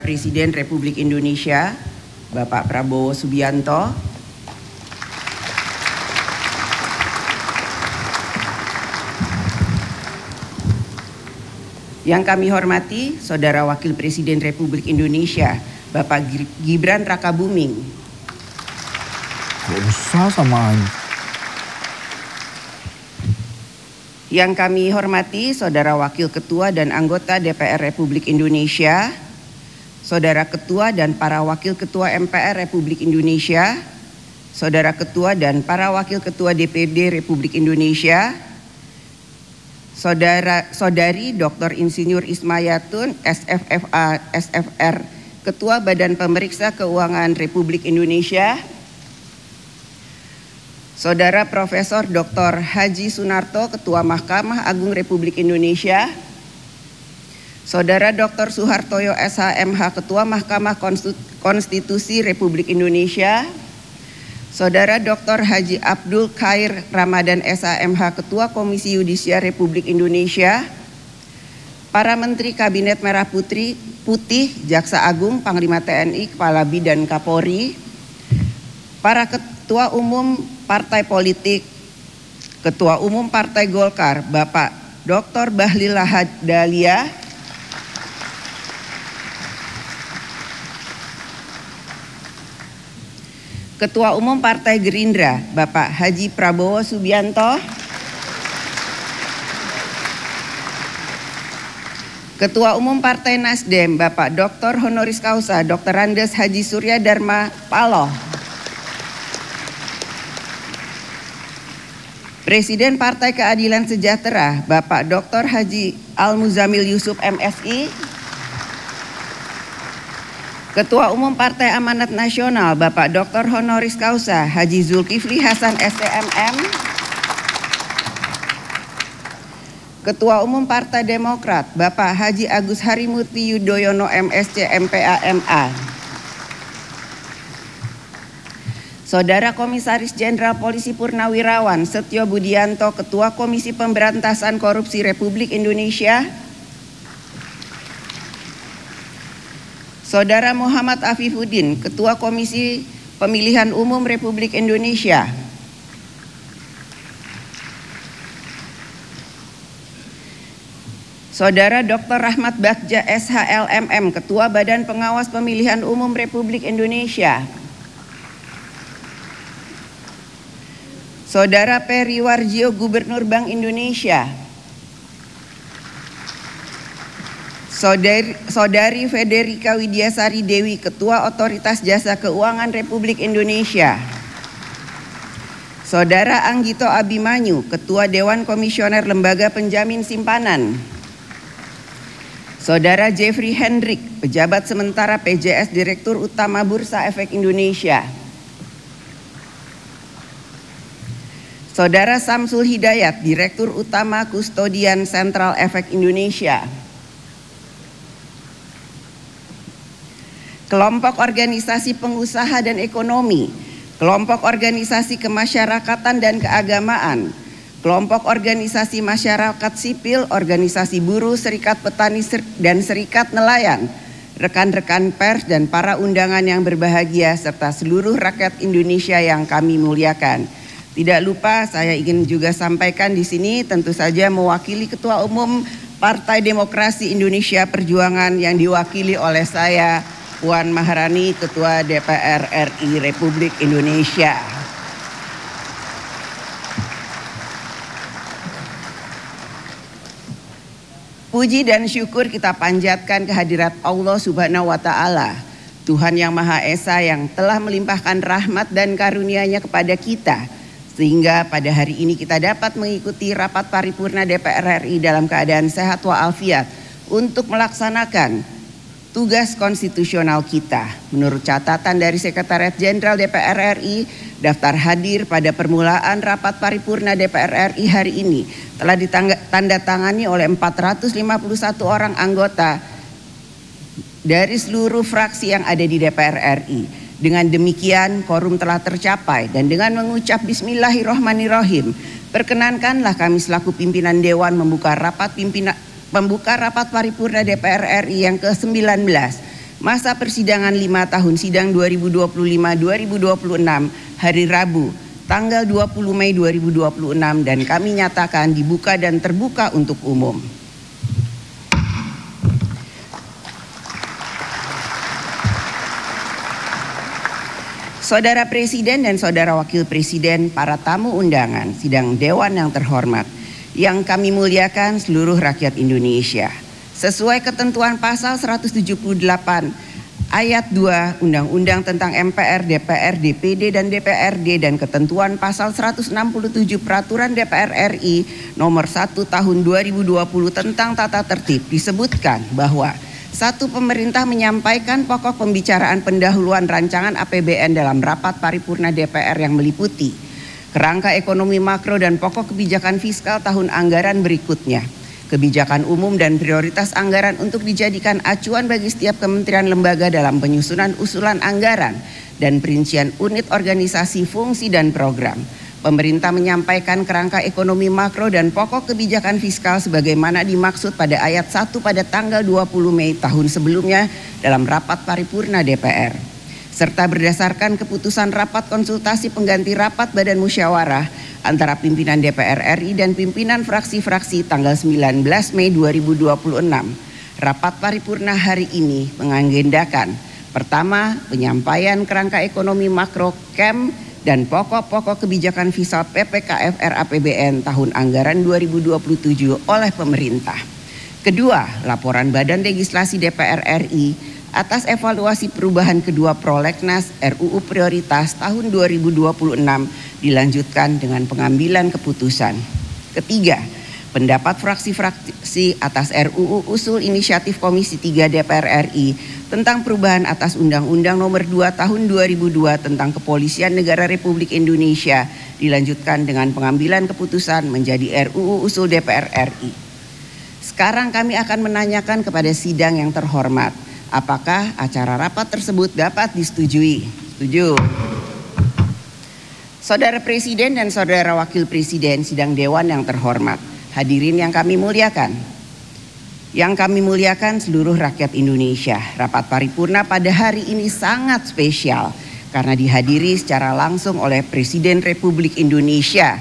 Presiden Republik Indonesia, Bapak Prabowo Subianto, yang kami hormati Saudara Wakil Presiden Republik Indonesia, Bapak Gibran Rakabuming, gak usah sama aja. Yang kami hormati Saudara Wakil Ketua dan Anggota DPR Republik Indonesia, Saudara Ketua dan para Wakil Ketua MPR Republik Indonesia, Saudara Ketua dan para Wakil Ketua DPD Republik Indonesia, Saudari Dr. Insinyur Ismayatun, SFFA, SFR, Ketua Badan Pemeriksa Keuangan Republik Indonesia, Saudara Profesor Dr. Haji Sunarto, Ketua Mahkamah Agung Republik Indonesia, Saudara Dr. Suhartoyo SHMH, Ketua Mahkamah Konstitusi Republik Indonesia, Saudara Dr. Haji Abdul Khair Ramadan SHMH, Ketua Komisi Yudisial Republik Indonesia, para Menteri Kabinet Merah Putih, Jaksa Agung, Panglima TNI, Kepala BIN dan Kapolri, para Ketua Umum Partai Politik, Ketua Umum Partai Golkar, Bapak Dr. Bahlil Lahadalia, Ketua Umum Partai Gerindra, Bapak Haji Prabowo Subianto, Ketua Umum Partai Nasdem, Bapak Dr. Honoris Causa Dr. Andes Haji Surya Dharma Paloh, Presiden Partai Keadilan Sejahtera, Bapak Dr. Haji Al-Muzamil Yusuf MSI, Ketua Umum Partai Amanat Nasional, Bapak Dr. Honoris Causa Haji Zulkifli Hasan STMM, Ketua Umum Partai Demokrat, Bapak Haji Agus Harimurti Yudhoyono MSc MPA MA, Saudara Komisaris Jenderal Polisi Purnawirawan Setio Budianto, Ketua Komisi Pemberantasan Korupsi Republik Indonesia, Saudara Muhammad Afifuddin, Ketua Komisi Pemilihan Umum Republik Indonesia, Saudara Dr. Rahmat Bagja SHLMM, Ketua Badan Pengawas Pemilihan Umum Republik Indonesia, Saudara Peri Warjio, Gubernur Bank Indonesia, Saudari Federika Widiasari Dewi, Ketua Otoritas Jasa Keuangan Republik Indonesia, Saudara Anggito Abimanyu, Ketua Dewan Komisioner Lembaga Penjamin Simpanan, Saudara Jeffrey Hendrik, Pejabat Sementara PJS Direktur Utama Bursa Efek Indonesia, Saudara Samsul Hidayat, Direktur Utama Kustodian Sentral Efek Indonesia, Kelompok Organisasi Pengusaha dan Ekonomi, Kelompok Organisasi Kemasyarakatan dan Keagamaan, Kelompok Organisasi Masyarakat Sipil, Organisasi Buruh, Serikat Petani dan Serikat Nelayan, rekan-rekan pers dan para undangan yang berbahagia, serta seluruh rakyat Indonesia yang kami muliakan. Tidak lupa saya ingin juga sampaikan di sini tentu saja mewakili Ketua Umum Partai Demokrasi Indonesia Perjuangan yang diwakili oleh saya, Puan Maharani, Ketua DPR RI Republik Indonesia. Puji dan syukur kita panjatkan kehadirat Allah Subhanahu wa Ta'ala, Tuhan yang Maha Esa yang telah melimpahkan rahmat dan karunia-Nya kepada kita, sehingga pada hari ini kita dapat mengikuti rapat paripurna DPR RI dalam keadaan sehat walafiat untuk melaksanakan tugas konstitusional kita. Menurut catatan dari Sekretariat Jenderal DPR RI, daftar hadir pada permulaan rapat paripurna DPR RI hari ini telah ditandatangani oleh 451 orang anggota dari seluruh fraksi yang ada di DPR RI. Dengan demikian, quorum telah tercapai dan dengan mengucap Bismillahirrohmanirrohim, perkenankanlah kami selaku pimpinan Dewan membuka rapat paripurna DPR RI yang ke-19 Masa persidangan 5 tahun sidang 2025-2026 hari Rabu tanggal 20 Mei 2026 dan kami nyatakan dibuka dan terbuka untuk umum. Saudara Presiden dan Saudara Wakil Presiden, para tamu undangan sidang Dewan yang terhormat, yang kami muliakan seluruh rakyat Indonesia. Sesuai ketentuan pasal 178 ayat 2 Undang-Undang tentang MPR, DPR, DPD, dan DPRD dan ketentuan pasal 167 Peraturan DPR RI nomor 1 tahun 2020 tentang tata tertib disebutkan bahwa 1. Pemerintah menyampaikan pokok pembicaraan pendahuluan rancangan APBN dalam rapat paripurna DPR yang meliputi kerangka ekonomi makro dan pokok kebijakan fiskal tahun anggaran berikutnya, kebijakan umum dan prioritas anggaran untuk dijadikan acuan bagi setiap kementerian lembaga dalam penyusunan usulan anggaran dan perincian unit organisasi, fungsi, dan program. Pemerintah menyampaikan kerangka ekonomi makro dan pokok kebijakan fiskal sebagaimana dimaksud pada ayat 1 pada tanggal 20 Mei tahun sebelumnya dalam rapat paripurna DPR. Serta berdasarkan keputusan rapat konsultasi pengganti rapat Badan Musyawarah antara pimpinan DPR RI dan pimpinan fraksi-fraksi tanggal 19 Mei 2026. Rapat paripurna hari ini mengagendakan: pertama, penyampaian kerangka ekonomi makro KEM dan pokok-pokok kebijakan fiskal PPKF RAPBN tahun anggaran 2027 oleh pemerintah. Kedua, laporan Badan Legislasi DPR RI atas evaluasi perubahan kedua prolegnas RUU Prioritas tahun 2026 dilanjutkan dengan pengambilan keputusan. Ketiga, pendapat fraksi-fraksi atas RUU Usul Inisiatif Komisi 3 DPR RI tentang perubahan atas Undang-Undang Nomor 2 Tahun 2002 tentang Kepolisian Negara Republik Indonesia dilanjutkan dengan pengambilan keputusan menjadi RUU Usul DPR RI. Sekarang kami akan menanyakan kepada sidang yang terhormat, apakah acara rapat tersebut dapat disetujui? Setuju. Saudara Presiden dan Saudara Wakil Presiden sidang Dewan yang terhormat, hadirin yang kami muliakan. Yang kami muliakan seluruh rakyat Indonesia, rapat paripurna pada hari ini sangat spesial karena dihadiri secara langsung oleh Presiden Republik Indonesia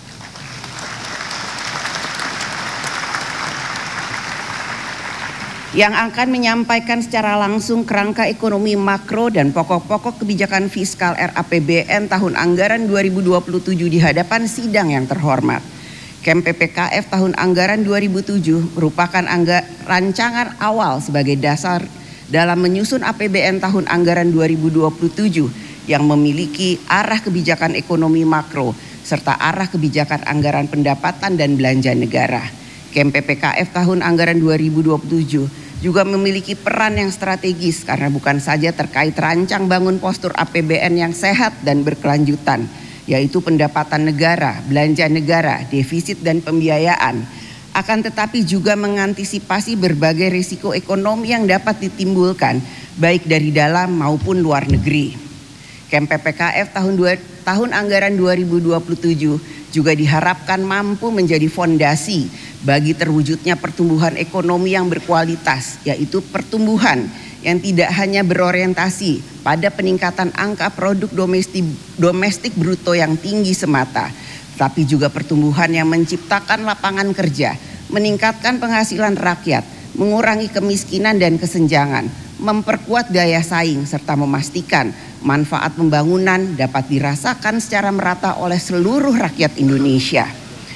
yang akan menyampaikan secara langsung kerangka ekonomi makro dan pokok-pokok kebijakan fiskal RAPBN tahun anggaran 2027 di hadapan sidang yang terhormat. KEM PPKF tahun anggaran 2007 merupakan rancangan awal sebagai dasar dalam menyusun APBN tahun anggaran 2027 yang memiliki arah kebijakan ekonomi makro serta arah kebijakan anggaran pendapatan dan belanja negara. KEM PPKF tahun anggaran 2027 juga memiliki peran yang strategis karena bukan saja terkait rancang bangun postur APBN yang sehat dan berkelanjutan, yaitu pendapatan negara, belanja negara, defisit dan pembiayaan, akan tetapi juga mengantisipasi berbagai risiko ekonomi yang dapat ditimbulkan baik dari dalam maupun luar negeri. KEM PPKF tahun anggaran 2027 juga diharapkan mampu menjadi fondasi bagi terwujudnya pertumbuhan ekonomi yang berkualitas, yaitu pertumbuhan yang tidak hanya berorientasi pada peningkatan angka produk domestik bruto yang tinggi semata, tapi juga pertumbuhan yang menciptakan lapangan kerja, meningkatkan penghasilan rakyat, mengurangi kemiskinan dan kesenjangan, memperkuat daya saing, serta memastikan manfaat pembangunan dapat dirasakan secara merata oleh seluruh rakyat Indonesia.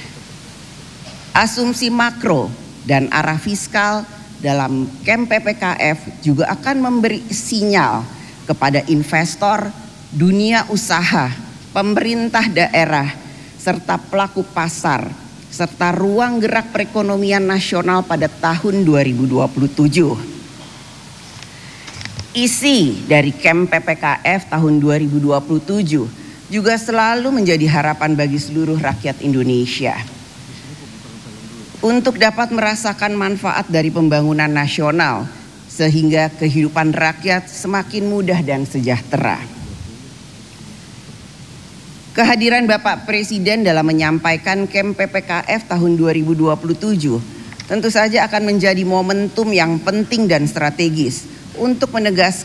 Asumsi makro dan arah fiskal dalam KEM PPKF juga akan memberi sinyal kepada investor, dunia usaha, pemerintah daerah, serta pelaku pasar, serta ruang gerak perekonomian nasional pada tahun 2027. Isi dari KEM PPKF tahun 2027 juga selalu menjadi harapan bagi seluruh rakyat Indonesia untuk dapat merasakan manfaat dari pembangunan nasional sehingga kehidupan rakyat semakin mudah dan sejahtera. Kehadiran Bapak Presiden dalam menyampaikan KEM PPKF tahun 2027 tentu saja akan menjadi momentum yang penting dan strategis untuk menegaskan